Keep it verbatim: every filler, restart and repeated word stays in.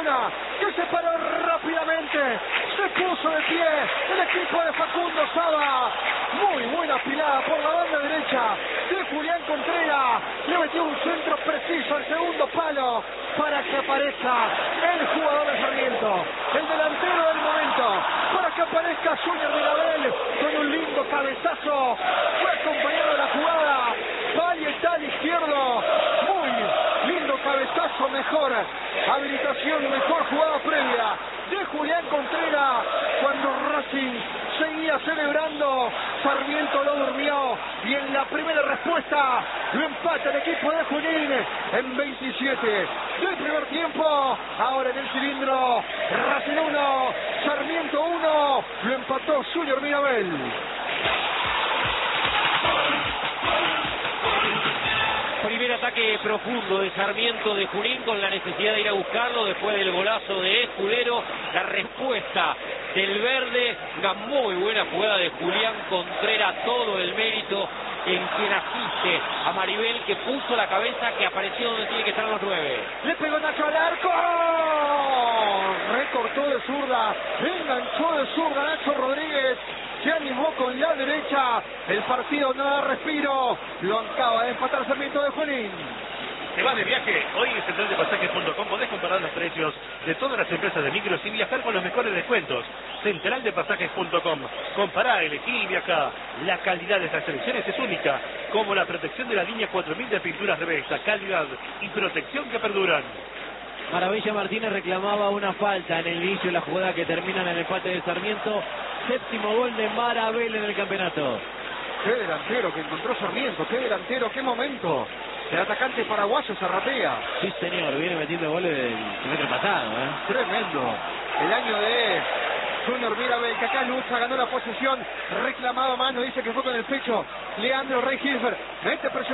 Luna, que se paró rápidamente, se puso de pie el equipo de Facundo Saba. Muy buena pilada por la banda derecha de Julián Contreras, le metió un centro preciso al segundo palo para que aparezca el jugador de Sarmiento, el delantero del momento, para que aparezca Junior Mirabel con un lindo cabezazo, fue acompañado de la jugada parietal izquierdo, muy lindo cabezazo, mejor habilitación, mejor jugada previa de Julián Contreras. Cuando Racing seguía celebrando, Sarmiento lo durmió y en la primera respuesta lo empata el equipo de Junín en veintisiete del primer tiempo. Ahora en el cilindro, Racing uno, Sarmiento uno, lo empató Junior Mirabel. Primer ataque profundo de Sarmiento de Junín con la necesidad de ir a buscarlo después del golazo de Escudero. La respuesta del verde, una muy buena jugada de Julián Contreras, todo el mérito en quien asiste a Maribel, que puso la cabeza, que apareció donde tiene que estar los nueve. Le pegó Nacho al arco, recortó de zurda, enganchó de zurda Nacho Rodríguez, se animó con la derecha, el partido no da respiro, lo acaba de empatar Sarmiento de Junín. Te vas de viaje, hoy en central de pasajes punto com podés comparar los precios de todas las empresas de micros y viajar con los mejores descuentos. central de pasajes punto com, compará, elegí y viajá. La calidad de estas selecciones es única, como la protección de la línea cuatro mil de pinturas Revesta, calidad y protección que perduran. Maravilla Martínez reclamaba una falta en el inicio de la jugada que termina en el empate de Sarmiento. Séptimo gol de Marabel en el campeonato. Qué delantero que encontró Sarmiento, qué delantero, qué momento. El atacante paraguayo Zarratea. Sí, señor, viene metiendo goles del semestre pasado, ¿eh? Tremendo. El año de Junior Mirabel, que acá lucha, ganó la posesión, reclamaba mano, dice que fue con el pecho. Leandro Rey Hilfer, mete presión.